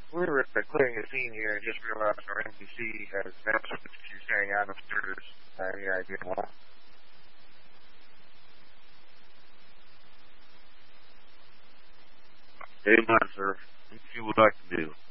We were clearing a scene here and just realized our NBC has announced that she's staying out of service. Any idea why? 8 months, sir. What you would like to do?